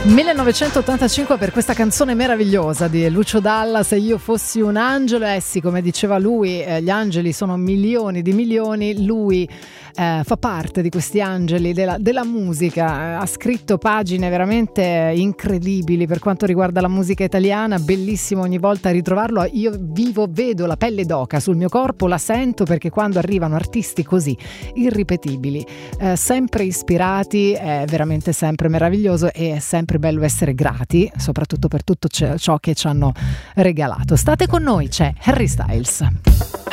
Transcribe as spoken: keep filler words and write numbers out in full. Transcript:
millenovecentottantacinque per questa canzone meravigliosa di Lucio Dalla, Se io fossi un angelo. Eh sì, come diceva lui, eh, gli angeli sono milioni di milioni, lui eh, fa parte di questi angeli della, della musica, eh, ha scritto pagine veramente incredibili per quanto riguarda la musica italiana, bellissimo ogni volta ritrovarlo. Io vivo, vedo la pelle d'oca sul mio corpo, la sento, perché quando arrivano artisti così irripetibili, eh, sempre ispirati, è veramente sempre meraviglioso e è sempre bello essere grati, soprattutto per tutto ciò che ci hanno regalato. State con noi, c'è Harry Styles.